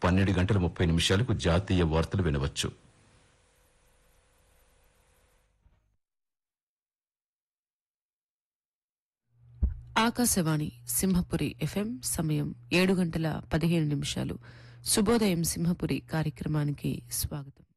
12:30 జాతీయ వార్తలు వినవచ్చు. ఆకాశవాణి సింహపురి ఎఫ్ఎం సమయం 7:15 శుభోదయం సింహపురి కార్యక్రమానికి స్వాగతం.